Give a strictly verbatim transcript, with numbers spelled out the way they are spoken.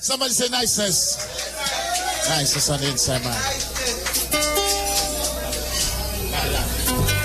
Somebody say niceness. Niceness on the inside, man.